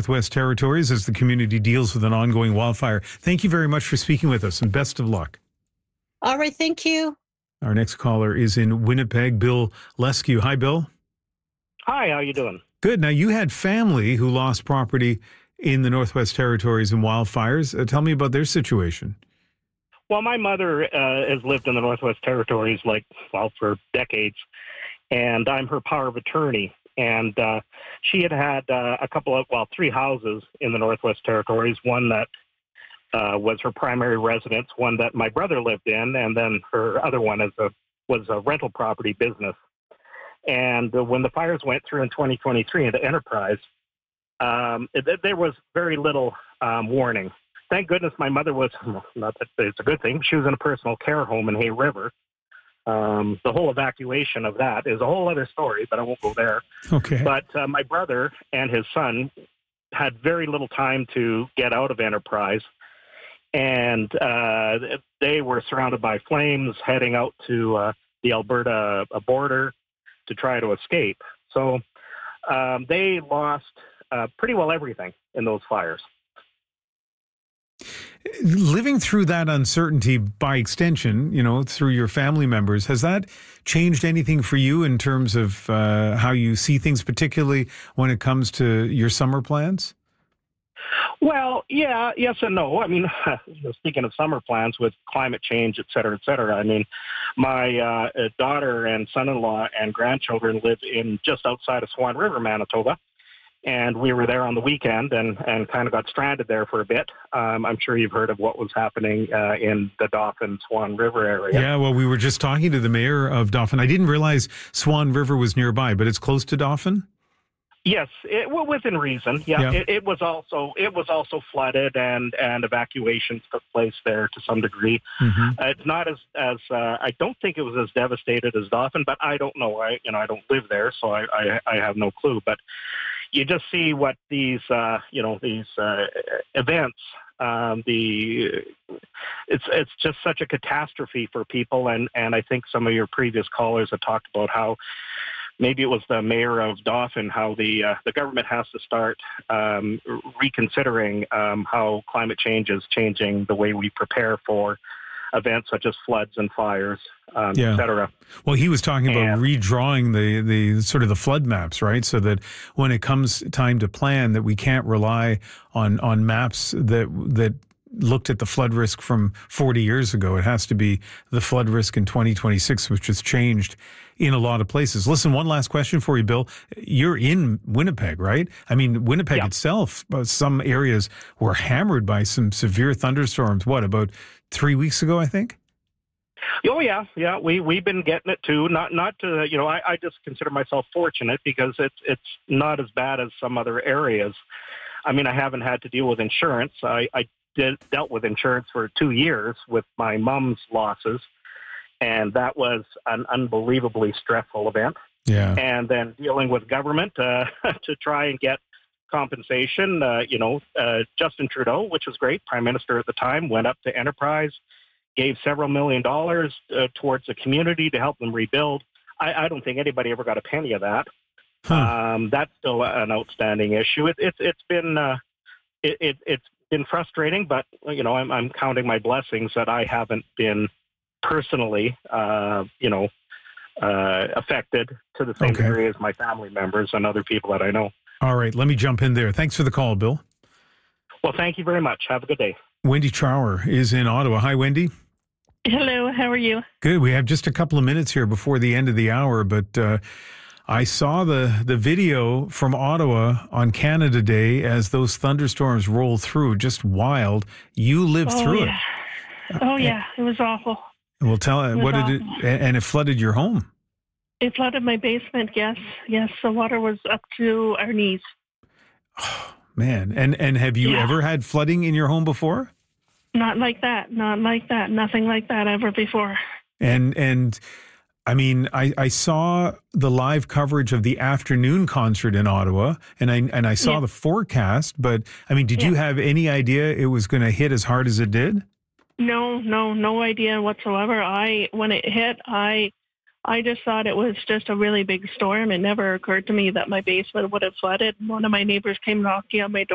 Northwest Territories as the community deals with an ongoing wildfire. Thank you very much for speaking with us, and best of luck. All right, thank you. Our next caller is in Winnipeg, Bill Lescue. Hi, Bill. Hi, how you doing? Good. Now, you had family who lost property in the Northwest Territories in wildfires. Tell me about their situation. Well, my mother has lived in the Northwest Territories, for decades, and I'm her power of attorney. And she had three houses in the Northwest Territories, one that was her primary residence, one that my brother lived in, and then her other one was a rental property business. And when the fires went through in 2023 into Enterprise, there was very little warning. Thank goodness my mother was, not that it's a good thing, she was in a personal care home in Hay River. The whole evacuation of that is a whole other story, but I won't go there. Okay. But my brother and his son had very little time to get out of Enterprise, and they were surrounded by flames heading out to the Alberta border to try to escape. So they lost pretty well everything in those fires. Living through that uncertainty by extension, through your family members, has that changed anything for you in terms of how you see things, particularly when it comes to your summer plans? Well, yeah, yes and no. I mean, speaking of summer plans with climate change, et cetera, I mean, my daughter and son-in-law and grandchildren live in just outside of Swan River, Manitoba. And we were there on the weekend and kind of got stranded there for a bit. I'm sure you've heard of what was happening in the Dauphin Swan River area. Yeah, well, we were just talking to the mayor of Dauphin. I didn't realize Swan River was nearby, but it's close to Dauphin? Yes, within reason. Yeah, yeah. It was also flooded, and evacuations took place there to some degree. Mm-hmm. It's not as I don't think it was as devastated as Dauphin, but I don't know. I don't live there, so I have no clue. But you just see what these events. It's just such a catastrophe for people, and I think some of your previous callers have talked about how. Maybe it was the mayor of Dauphin, how the government has to start reconsidering how climate change is changing the way we prepare for events such as floods and fires, et cetera. Well, he was talking about redrawing the sort of the flood maps, right? So that when it comes time to plan, that we can't rely on maps that looked at the flood risk from 40 years ago. It has to be the flood risk in 2026, which has changed in a lot of places. Listen, one last question for you, Bill. You're in Winnipeg, right? I mean, Winnipeg itself, some areas were hammered by some severe thunderstorms. What, about 3 weeks ago, I think? Oh, yeah. We've been getting it too. Not to, I just consider myself fortunate because it's not as bad as some other areas. I mean, I haven't had to deal with insurance. I dealt with insurance for 2 years with my mom's losses, and that was an unbelievably stressful event. Yeah. And then dealing with government to try and get compensation. Justin Trudeau, which was great, Prime Minister at the time, went up to Enterprise, gave several $1 million towards the community to help them rebuild. I don't think anybody ever got a penny of that. Huh. That's still an outstanding issue. It's been frustrating, but I'm counting my blessings that I haven't been personally, affected to the same degree as my family members and other people that I know. All right, let me jump in there. Thanks for the call, Bill. Well, thank you very much. Have a good day. Wendy Trower is in Ottawa. Hi, Wendy. Hello, how are you? Good. We have just a couple of minutes here before the end of the hour, but I saw the video from Ottawa on Canada Day as those thunderstorms rolled through. Just wild. You lived through it. Oh, yeah. It was awful. Well, and it flooded your home. It flooded my basement, yes. Yes, the water was up to our knees. Oh, man. And have you ever had flooding in your home before? Not like that. Nothing like that ever before. And I mean, I saw the live coverage of the afternoon concert in Ottawa, and I saw the forecast, but I mean, did you have any idea it was going to hit as hard as it did? No idea whatsoever. When it hit, I just thought it was just a really big storm. It never occurred to me that my basement would have flooded. One of my neighbors came knocking on my door